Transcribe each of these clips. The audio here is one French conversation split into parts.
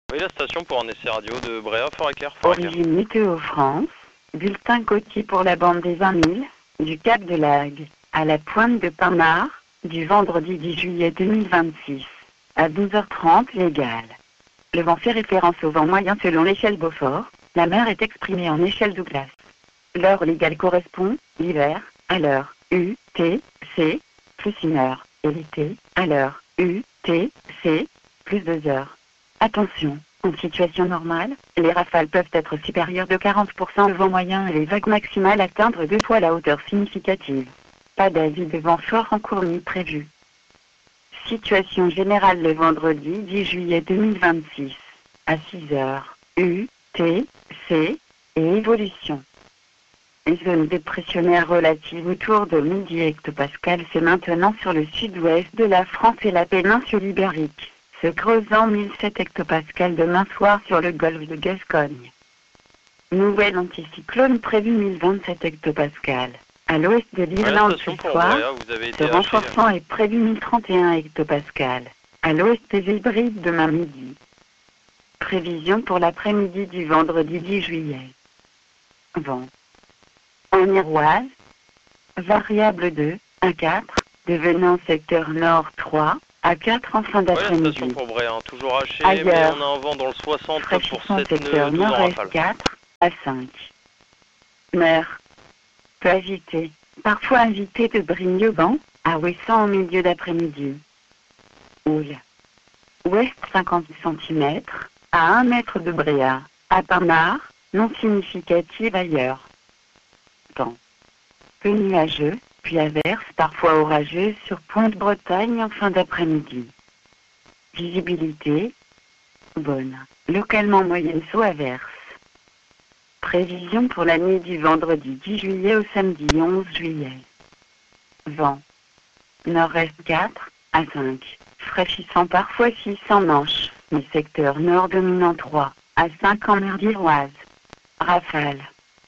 Oui, la station pour un essai radio de Bréa, Foraker. Origine Météo France, bulletin côtier pour la bande des 20 000, du Cap de Lague, à la pointe de Pinard, du vendredi 10 juillet 2026, à 12h30 légal. Le vent fait référence au vent moyen selon l'échelle Beaufort, la mer est exprimée en échelle Douglas. L'heure légale correspond, l'hiver, à l'heure U, T, C, plus 1 heure, et l'été, à l'heure U, T, C, plus 2 heures. Attention, en situation normale, les rafales peuvent être supérieures de 40% au vent moyen et les vagues maximales atteindre 2 fois la hauteur significative. Pas d'avis de vent fort en cours ni prévu. Situation générale le vendredi 10 juillet 2026, à 6 heures, U, T, C, et évolution. Une zone dépressionnaire relative autour de 1010 hectopascales c'est maintenant sur le sud-ouest de la France et la péninsule ibérique, se creusant 1007 hectopascales demain soir sur le golfe de Gascogne. Nouvel anticyclone prévu 1027 hectopascales. À l'ouest de l'Irlande ce soir, se renforçant est prévu 1031 hectopascales. À l'ouest des Hébrides demain midi. Prévision pour l'après-midi du vendredi 10 juillet. Vent. En Iroise, variable 2, à 4, devenant secteur nord 3, à 4 en fin d'après-midi. Ouais, station pour Bréa, toujours haché, ailleurs, mais on a un vent dans le 60 pour 7 secteur nœuds, 12 en nord-est rafale. 4, à 5. Mer. Peu agité, parfois agité de Brignoban, à Ouessant au milieu d'après-midi. Houle. Ouest 50 cm, à 1 mètre de Bréa, à Pinard, non significative ailleurs. Temps. Peu nuageux, puis averse parfois orageuse sur Pointe-Bretagne en fin d'après-midi. Visibilité. Bonne. Localement moyenne sous averse. Prévision pour la nuit du vendredi 10 juillet au samedi 11 juillet. Vent. Nord-est 4 à 5. Fraîchissant parfois 6 en Manche, mais secteur nord dominant 3 à 5 en mer d'Iroise. Rafale.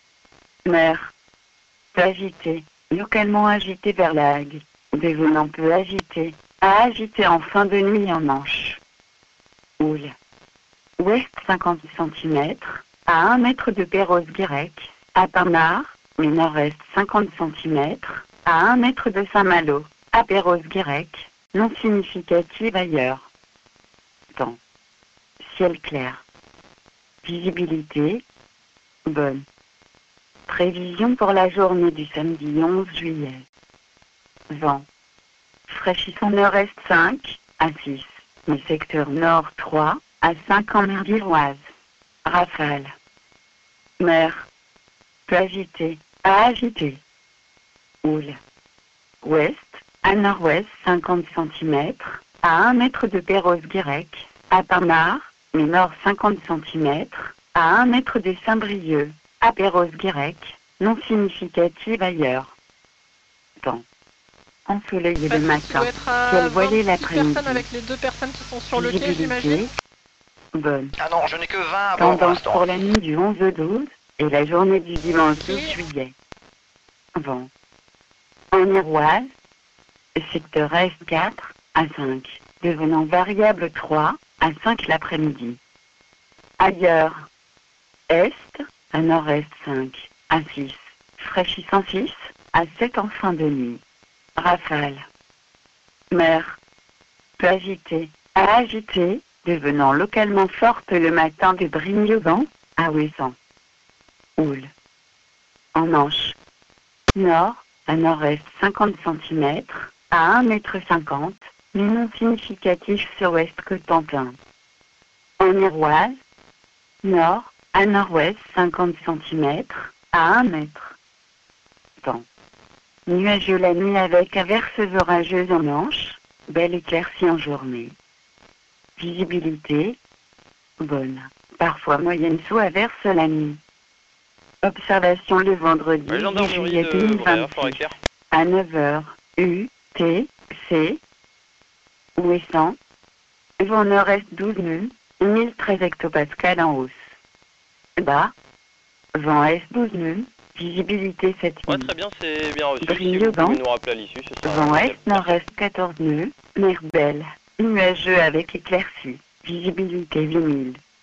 Mer. Peu agité, localement agité vers l'Ague. Devenant peu agité, à agité en fin de nuit en Manche. Houle. Ouest 50 cm, à 1 mètre de Perros-Guirec, à Pinard, mais nord-est 50 cm, à 1 mètre de Saint-Malo, à Perros-Guirec, non significative ailleurs. Temps. Ciel clair. Visibilité. Bonne. Prévision pour la journée du samedi 11 juillet. Vent. Fraîchissant nord-est 5 à 6, mais secteur nord 3 à 5 en mer d'Iroise. Rafale. Mer. Peu agité, à agité. Houle. Ouest, à nord-ouest 50 cm, à 1 mètre de Perros-Guirec, à Pinard, mais nord 50 cm, à 1 mètre de Saint-Brieuc, à Perros-Guirec, non significative ailleurs. Temps. Ensoleillé le matin, ciel voilé l'après-midi. Avec les 2 personnes qui sont sur le quai, j'imagine. Visibilité. Bonne. Ah non, je n'ai que 20 à bord pour Tendance l'instant. pour la nuit du 11 au 12 et la journée du dimanche 12 juillet. Vent. En Iroise, secteur Est 4 à 5, devenant variable 3 à 5 l'après-midi. Ailleurs, Est, à nord-est 5 à 6, fraîchissant 6 à 7 en fin de nuit. Rafale. Mer. Peu agité, à agité, devenant localement forte le matin de Brignoban, à Ouessant. Houle. En Manche. Nord, à nord-est 50 cm, à 1 mètre 50, mais non significatif sur ouest Cotentin. En Iroise. Nord, à nord-ouest 50 cm, à 1 mètre. Temps. Nuageux la nuit avec averses orageuses en Manche, belle éclaircie en journée. Visibilité. Bonne. Parfois moyenne sous averse la nuit. Observation le vendredi 10 juillet 2026 à 9h, U, T, C, Ouessant, vent nord-est 12 nœuds, 1013 hectopascales en hausse. Bas, vent est 12 nœuds, visibilité 7 Ouais, 000. très bien, c'est bien reçu. Si vous Brignoban, pouvez nous rappeler à l'issue, ce sera vent nickel. est nord-est 14 nœuds, mer belle, nuageux avec éclaircie, visibilité 8000.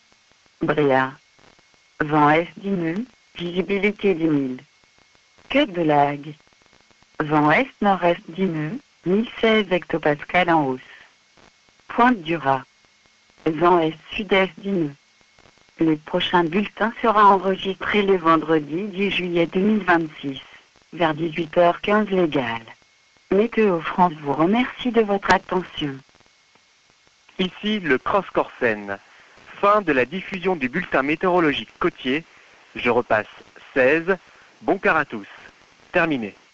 Bréa. Vent est 10 nœuds, visibilité 10 000. Cap de Laghe. Vent est-nord-est 10 nœuds, 1016 hectopascales en hausse. Pointe du Raz. Vent est-sud-est 10 nœuds. Le prochain bulletin sera enregistré le vendredi 10 juillet 2026, vers 18h15 légal. Météo France vous remercie de votre attention. Ici le Cross Corsen. Fin de la diffusion du bulletin météorologique côtier. Je repasse 16. Bon quart à tous. Terminé.